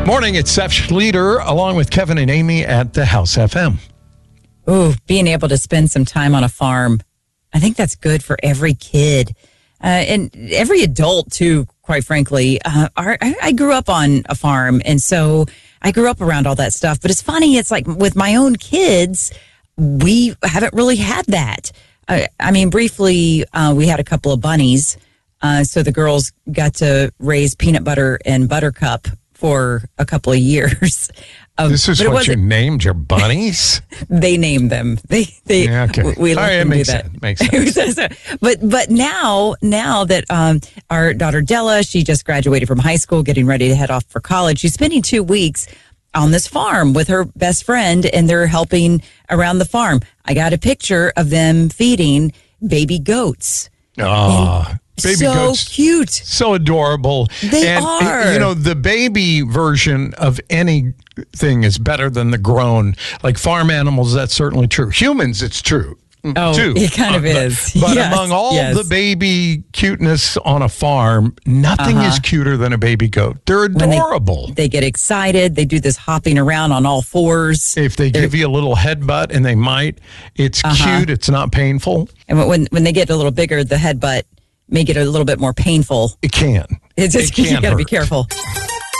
Morning, it's Seth Schlueter along with Kevin and Amy at the House FM. Ooh, being able to spend some time on a farm. I think that's good for every kid and every adult, too, quite frankly. I grew up on a farm, and so I grew up around all that stuff. But it's funny, it's like with my own kids, we haven't really had that. Briefly, we had a couple of bunnies. So the girls got to raise Peanut Butter and Buttercup for a couple of years. This is what you named your bunnies? They named them. We let them do that. Makes sense. But now that our daughter Della, she just graduated from high school, getting ready to head off for college. She's spending 2 weeks on this farm with her best friend, and they're helping around the farm. I got a picture of them feeding baby goats. Oh, baby goats. So cute. So adorable. They are. You know, the baby version of anything is better than the grown. Like farm animals, that's certainly true. Humans, it's true. Oh, too. It kind of is. But among all the baby cuteness on a farm, nothing is cuter than a baby goat. They're adorable. They get excited. They do this hopping around on all fours. If they give you a little headbutt, and they might, it's cute. It's not painful. And when they get a little bigger, the headbutt may get a little bit more painful. It can. You got to be careful.